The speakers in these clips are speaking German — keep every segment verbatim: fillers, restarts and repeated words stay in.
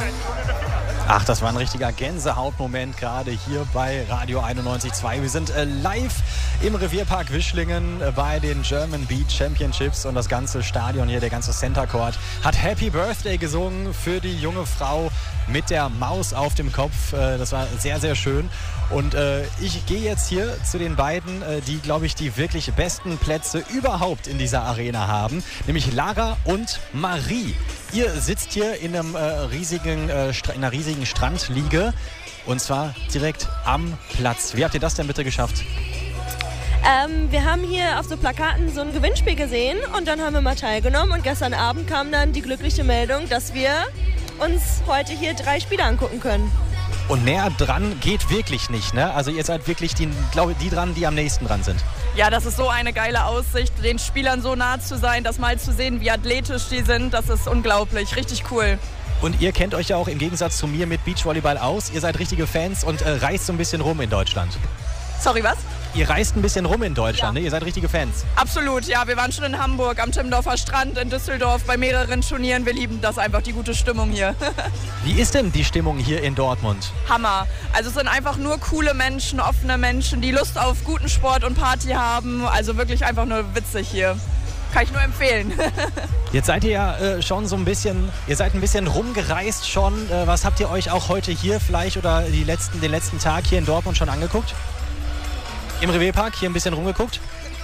Ach, das war ein richtiger Gänsehautmoment gerade hier bei Radio einundneunzig Komma zwei. Wir sind äh, live im Revierpark Wischlingen äh, bei den German Beat Championships und das ganze Stadion hier, der ganze Center Court, hat Happy Birthday gesungen für die junge Frau mit der Maus auf dem Kopf. Äh, das war sehr, sehr schön. Und äh, ich gehe jetzt hier zu den beiden, äh, die, glaube ich, die wirklich besten Plätze überhaupt in dieser Arena haben, nämlich Lara und Marie. Ihr sitzt hier in, einem, äh, riesigen, äh, in einer riesigen Strandliege und zwar direkt am Platz. Wie habt ihr das denn bitte geschafft? Ähm, wir haben hier auf so Plakaten so ein Gewinnspiel gesehen und dann haben wir mal teilgenommen und gestern Abend kam dann die glückliche Meldung, dass wir uns heute hier drei Spiele angucken können. Und näher dran geht wirklich nicht, ne? Also ihr seid wirklich die, glaube die dran, die am nächsten dran sind. Ja, das ist so eine geile Aussicht, den Spielern so nah zu sein, das mal zu sehen, wie athletisch die sind, das ist unglaublich, richtig cool. Und ihr kennt euch ja auch im Gegensatz zu mir mit Beachvolleyball aus. Ihr seid richtige Fans und äh, reist so ein bisschen rum in Deutschland. Sorry, was? Ihr reist ein bisschen rum in Deutschland, ja. Ne? Ihr seid richtige Fans. Absolut, ja. Wir waren schon in Hamburg, am Timmendorfer Strand, in Düsseldorf, bei mehreren Turnieren. Wir lieben das einfach, die gute Stimmung hier. Wie ist denn die Stimmung hier in Dortmund? Hammer. Also es sind einfach nur coole Menschen, offene Menschen, die Lust auf guten Sport und Party haben. Also wirklich einfach nur witzig hier. Kann ich nur empfehlen. Jetzt seid ihr ja äh, schon so ein bisschen, ihr seid ein bisschen rumgereist schon. Äh, was habt ihr euch auch heute hier vielleicht oder die letzten, den letzten Tag hier in Dortmund schon angeguckt? Im Revierpark hier ein bisschen rumgeguckt?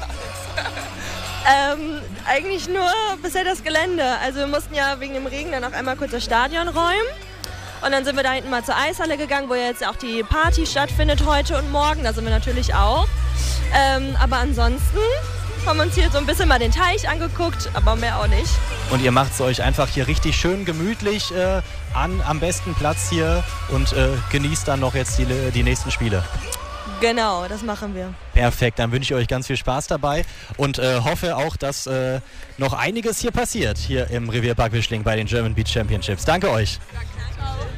Ähm, eigentlich nur bisher das Gelände. Also wir mussten ja wegen dem Regen dann auch einmal kurz das Stadion räumen. Und dann sind wir da hinten mal zur Eishalle gegangen, wo jetzt auch die Party stattfindet heute und morgen. Da sind wir natürlich auch. Ähm, aber ansonsten haben wir uns hier so ein bisschen mal den Teich angeguckt, aber mehr auch nicht. Und ihr macht es euch einfach hier richtig schön gemütlich äh, an, am besten Platz hier und äh, genießt dann noch jetzt die, die nächsten Spiele. Genau, das machen wir. Perfekt, dann wünsche ich euch ganz viel Spaß dabei und äh, hoffe auch, dass äh, noch einiges hier passiert, hier im Revierpark Wischling bei den German Beat Championships. Danke euch. Danke. Ciao.